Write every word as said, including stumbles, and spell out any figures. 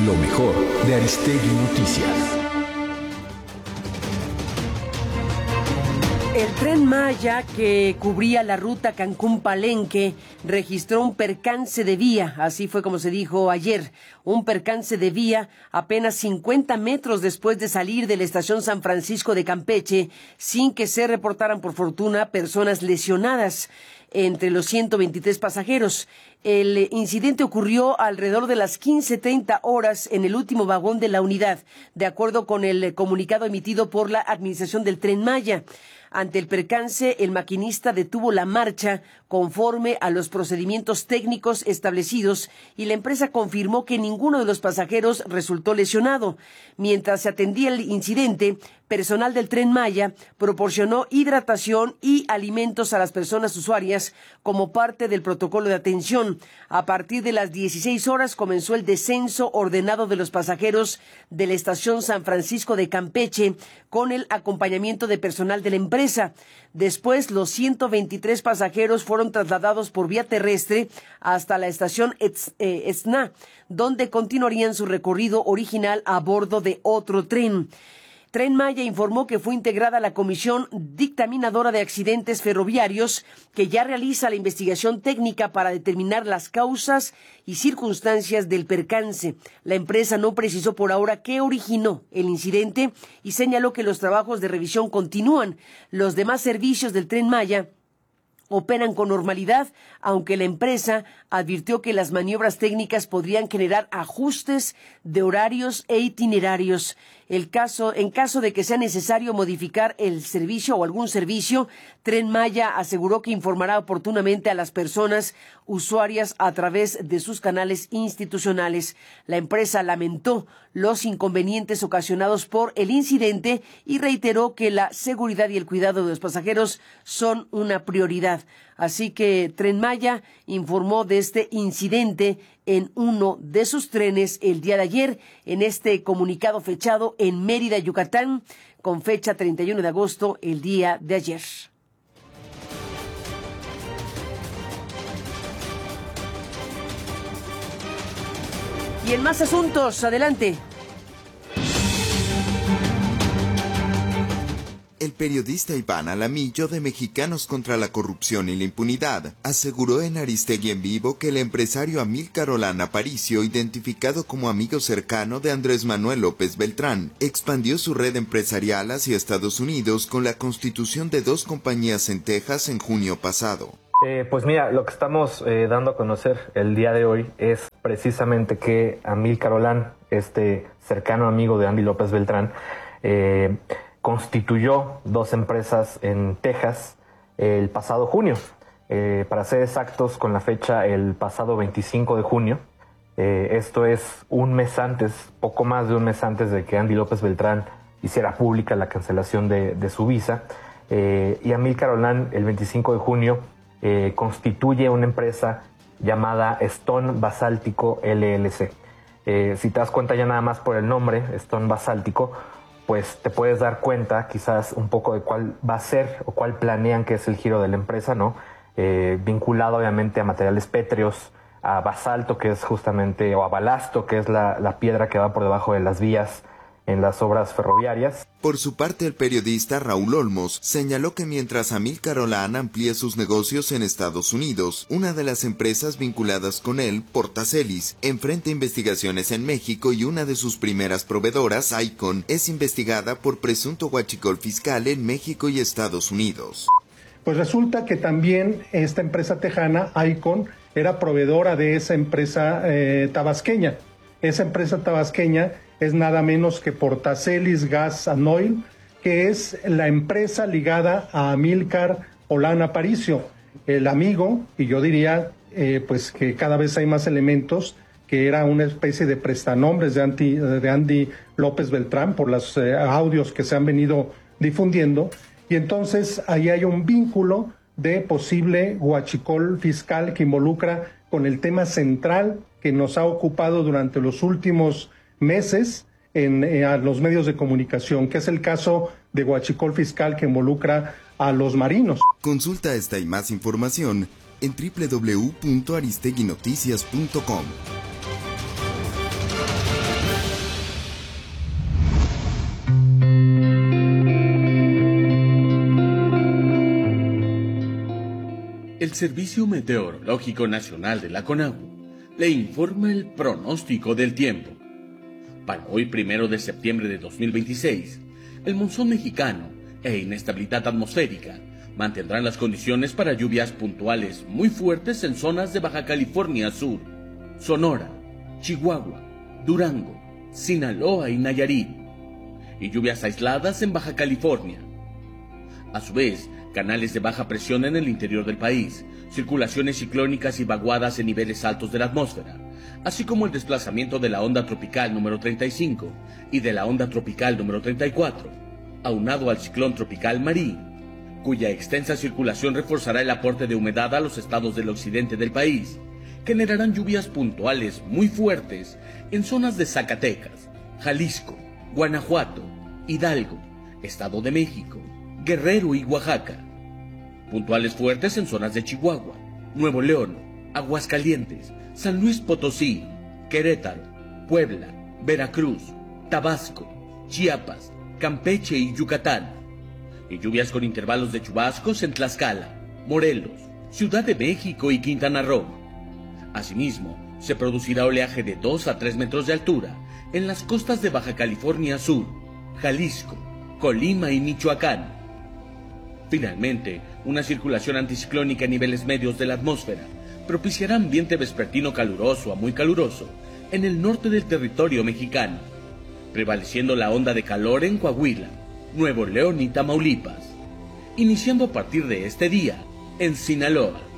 Lo mejor de Aristegui Noticias. El Tren Maya, que cubría la ruta Cancún-Palenque, registró un percance de vía, así fue como se dijo ayer, un percance de vía apenas cincuenta metros después de salir de la estación San Francisco de Campeche, sin que se reportaran por fortuna personas lesionadas entre los ciento veintitrés pasajeros. El incidente ocurrió alrededor de las quince treinta horas en el último vagón de la unidad, de acuerdo con el comunicado emitido por la Administración del Tren Maya. Ante el percance, el maquinista detuvo la marcha conforme a los procedimientos técnicos establecidos y la empresa confirmó que ninguno de los pasajeros resultó lesionado. Mientras se atendía el incidente, personal del Tren Maya proporcionó hidratación y alimentos a las personas usuarias como parte del protocolo de atención. A partir de las dieciséis horas comenzó el descenso ordenado de los pasajeros de la estación San Francisco de Campeche con el acompañamiento de personal de la empresa. Después, los ciento veintitrés pasajeros fueron trasladados por vía terrestre hasta la estación Etzna, donde continuarían su recorrido original a bordo de otro tren. Tren Maya informó que fue integrada a la Comisión Dictaminadora de Accidentes Ferroviarios, que ya realiza la investigación técnica para determinar las causas y circunstancias del percance. La empresa no precisó por ahora qué originó el incidente y señaló que los trabajos de revisión continúan. Los demás servicios del Tren Maya operan con normalidad, aunque la empresa advirtió que las maniobras técnicas podrían generar ajustes de horarios e itinerarios. El caso, en caso de que sea necesario modificar el servicio o algún servicio, Tren Maya aseguró que informará oportunamente a las personas usuarias a través de sus canales institucionales. La empresa lamentó los inconvenientes ocasionados por el incidente y reiteró que la seguridad y el cuidado de los pasajeros son una prioridad. Así que Tren Maya informó de este incidente en uno de sus trenes el día de ayer, en este comunicado fechado en Mérida, Yucatán, con fecha treinta y uno de agosto, el día de ayer. Y en más asuntos, adelante. El periodista Iván Alamillo de Mexicanos contra la Corrupción y la Impunidad aseguró en Aristegui en Vivo que el empresario Amílcar Olán Aparicio, identificado como amigo cercano de Andrés Manuel López Beltrán, expandió su red empresarial hacia Estados Unidos con la constitución de dos compañías en Texas en junio pasado. Eh, pues mira, lo que estamos eh, dando a conocer el día de hoy es precisamente que Amílcar Olán, este cercano amigo de Andy López Beltrán, eh, constituyó dos empresas en Texas el pasado junio. Eh, para ser exactos, con la fecha el pasado veinticinco de junio. Eh, esto es un mes antes, poco más de un mes antes de que Andy López Beltrán hiciera pública la cancelación de, de su visa. Eh, y Amílcar Olán, el veinticinco de junio, eh, constituye una empresa llamada Stone Basáltico L L C. Eh, si te das cuenta ya nada más por el nombre, Stone Basáltico, pues te puedes dar cuenta quizás un poco de cuál va a ser o cuál planean que es el giro de la empresa, ¿no? Eh, vinculado obviamente a materiales pétreos, a basalto, que es justamente, o a balasto, que es la, la piedra que va por debajo de las vías en las obras ferroviarias. Por su parte, el periodista Raúl Olmos señaló que mientras Amílcar Olán amplía sus negocios en Estados Unidos, una de las empresas vinculadas con él, Portacelis, enfrenta investigaciones en México y una de sus primeras proveedoras, Icon, es investigada por presunto huachicol fiscal en México y Estados Unidos. Pues resulta que también esta empresa tejana, Icon, era proveedora de esa empresa eh, tabasqueña. Esa empresa tabasqueña es nada menos que Portacelis Gas and Oil, que es la empresa ligada a Amílcar Olán Aparicio, el amigo, y yo diría eh, pues que cada vez hay más elementos, que era una especie de prestanombres de, Andy, de Andy López Beltrán por los eh, audios que se han venido difundiendo, y entonces ahí hay un vínculo de posible huachicol fiscal que involucra con el tema central que nos ha ocupado durante los últimos meses en, en a los medios de comunicación, que es el caso de huachicol fiscal que involucra a los marinos. Consulta esta y más información en doble u doble u doble u punto aristegui noticias punto com. El Servicio Meteorológico Nacional de la CONAGUA le informa el pronóstico del tiempo. Para hoy, primero de septiembre de dos mil veintiséis, el monzón mexicano e inestabilidad atmosférica mantendrán las condiciones para lluvias puntuales muy fuertes en zonas de Baja California Sur, Sonora, Chihuahua, Durango, Sinaloa y Nayarit, y lluvias aisladas en Baja California. A su vez, canales de baja presión en el interior del país, circulaciones ciclónicas y vaguadas en niveles altos de la atmósfera, así como el desplazamiento de la onda tropical número treinta y cinco y de la onda tropical número treinta y cuatro, aunado al ciclón tropical Marí, cuya extensa circulación reforzará el aporte de humedad a los estados del occidente del país, generarán lluvias puntuales muy fuertes en zonas de Zacatecas, Jalisco, Guanajuato, Hidalgo, Estado de México, Guerrero y Oaxaca. Puntuales fuertes en zonas de Chihuahua, Nuevo León, Aguascalientes, San Luis Potosí, Querétaro, Puebla, Veracruz, Tabasco, Chiapas, Campeche y Yucatán. Y lluvias con intervalos de chubascos en Tlaxcala, Morelos, Ciudad de México y Quintana Roo. Asimismo, se producirá oleaje de dos a tres metros de altura en las costas de Baja California Sur, Jalisco, Colima y Michoacán. Finalmente, una circulación anticiclónica a niveles medios de la atmósfera propiciará ambiente vespertino caluroso a muy caluroso en el norte del territorio mexicano, prevaleciendo la onda de calor en Coahuila, Nuevo León y Tamaulipas, iniciando a partir de este día en Sinaloa.